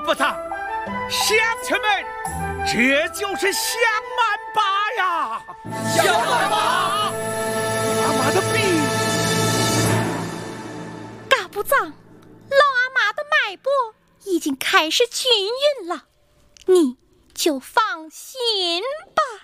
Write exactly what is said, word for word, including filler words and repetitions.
不长。乡亲们，这就是香满拔呀！ 香满拔， 阿妈的病。 嘎布藏，老阿妈的脉搏已经开始均匀了，你就放心吧。